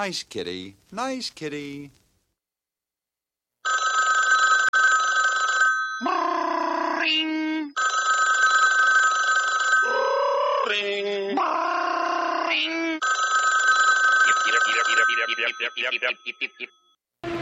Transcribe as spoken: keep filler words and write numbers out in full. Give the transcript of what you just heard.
Nice kitty, nice kitty. Ring. Ring. Ring. Yip, yip, yip, yip, yip, yip, yip, yip, yip, yip, yip, yip.